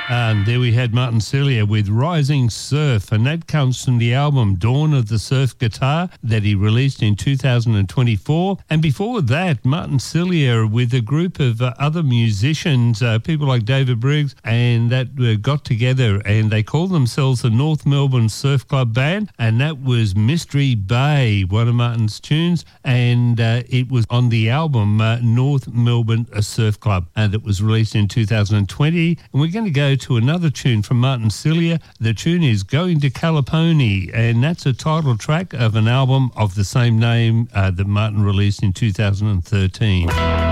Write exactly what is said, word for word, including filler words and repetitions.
And there we had Martin Celia with Rising Surf, and that comes from the album Dawn of the Surf Guitar that he released in two thousand twenty-four. And before that, Martin Celia with a group of uh, other musicians, uh, people like David Briggs, and that uh, got together and they called themselves the North Melbourne Surf Club Band, and that was Mystery Bay, one of Martin's tunes, and uh, it was on the album uh, North Melbourne Surf Club, and it was released in two thousand twenty. And we're going to go to another tune from Martin Celia. The tune is Going to Calipony, and that's a title track of an album of the same name uh, that Martin released in two thousand thirteen.